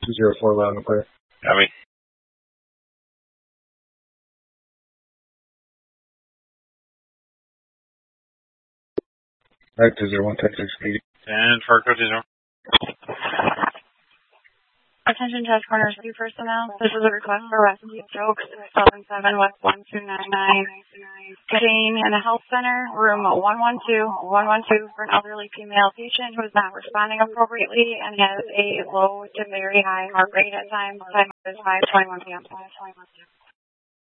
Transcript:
204 loud and clear. Copy. Back to 01, Texas speed. 10 for code 0. Attention Task Corner City personnel. This is a request for rescue strokes, 7 West 1299. Contained in the health center, room 112 for an elderly female patient who is not responding appropriately and has a low to very high heart rate at times. Time is 5:21 p.m.